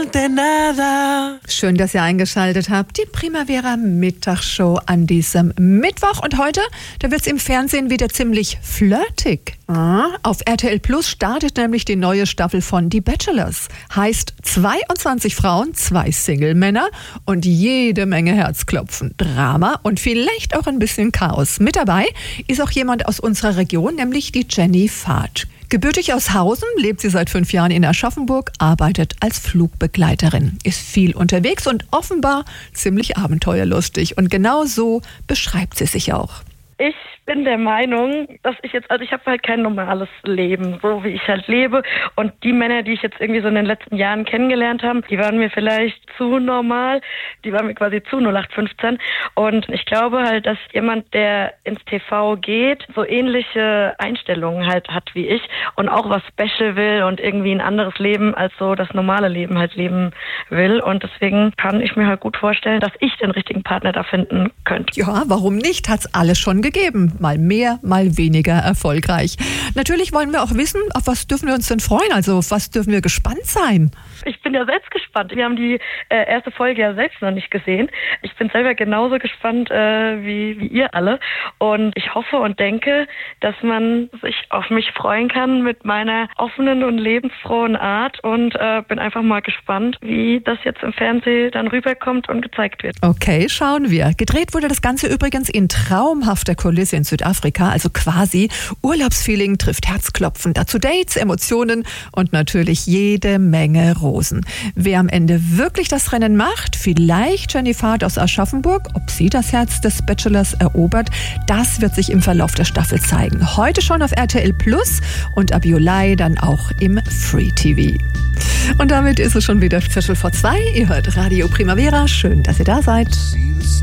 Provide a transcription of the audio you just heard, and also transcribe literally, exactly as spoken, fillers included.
de nada. Schön, dass ihr eingeschaltet habt. Die Primavera Mittagsshow an diesem Mittwoch. Und heute, da wird es im Fernsehen wieder ziemlich flirtig. Ah, auf R T L Plus startet nämlich die neue Staffel von Die Bachelors. Heißt zweiundzwanzig Frauen, zwei Single-Männer und jede Menge Herzklopfen, Drama und vielleicht auch ein bisschen Chaos. Mit dabei ist auch jemand aus unserer Region, nämlich die Jenny Fahrt. Gebürtig aus Hausen, lebt sie seit fünf Jahren in Aschaffenburg, arbeitet als Flugbegleiterin, ist viel unterwegs und offenbar ziemlich abenteuerlustig. Und genau so beschreibt sie sich auch. Ich bin der Meinung, dass ich jetzt, also ich habe halt kein normales Leben, so wie ich halt lebe. Und die Männer, die ich jetzt irgendwie so in den letzten Jahren kennengelernt habe, die waren mir vielleicht zu normal, die waren mir quasi zu null acht fünfzehn. Und ich glaube halt, dass jemand, der ins T V geht, so ähnliche Einstellungen halt hat wie ich und auch was Special will und irgendwie ein anderes Leben als so das normale Leben halt leben will. Und deswegen kann ich mir halt gut vorstellen, dass ich den richtigen Partner da finden könnte. Ja, warum nicht? Hat's alles schon gegeben. Mal mehr, mal weniger erfolgreich. Natürlich wollen wir auch wissen, auf was dürfen wir uns denn freuen? Also auf was dürfen wir gespannt sein? Ich bin ja selbst gespannt. Wir haben die äh, erste Folge ja selbst noch nicht gesehen. Ich bin selber genauso gespannt äh, wie, wie ihr alle. Und ich hoffe und denke, dass man sich auf mich freuen kann mit meiner offenen und lebensfrohen Art. Und äh, bin einfach mal gespannt, wie das jetzt im Fernsehen dann rüberkommt und gezeigt wird. Okay, schauen wir. Gedreht wurde das Ganze übrigens in traumhafter Kulisse in Südafrika. Also quasi Urlaubsfeeling trifft Herzklopfen. Dazu Dates, Emotionen und natürlich jede Menge Rosen. Wer am Ende wirklich das Rennen macht, vielleicht Jenny Fahrt aus Aschaffenburg, ob sie das Herz des Bachelors erobert, das wird sich im Verlauf der Staffel zeigen. Heute schon auf R T L Plus und ab Juli dann auch im Free T V. Und damit ist es schon wieder Viertel vor zwei. Ihr hört Radio Primavera. Schön, dass ihr da seid.